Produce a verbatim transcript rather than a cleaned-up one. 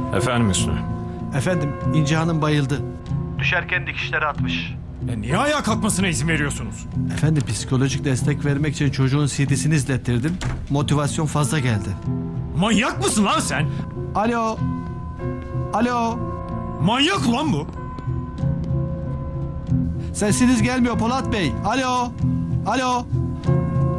Efendim Hüsnü? Efendim, İnci Hanım bayıldı. Düşerken dikişleri atmış. E niye ayağa kalkmasına izin veriyorsunuz? Efendim, psikolojik destek vermek için çocuğun C D'sini izlettirdim. Motivasyon fazla geldi. Manyak mısın lan sen? Alo. Alo. Manyak ulan bu. Sesiniz gelmiyor Polat Bey. Alo. Alo.